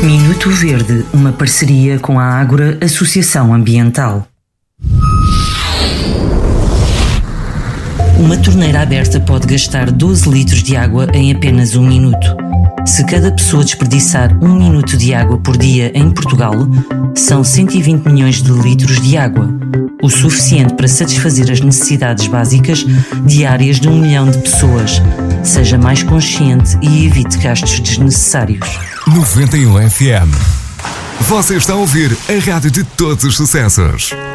Minuto Verde, uma parceria com a Ágora Associação Ambiental. Uma torneira aberta pode gastar 12 litros de água em apenas 1 minuto. Se cada pessoa desperdiçar 1 minuto de água por dia em Portugal, são 120 milhões de litros de água, o suficiente para satisfazer as necessidades básicas diárias de 1 milhão de pessoas. Seja mais consciente e evite gastos desnecessários. 91 FM. Você está a ouvir a rádio de todos os sucessos.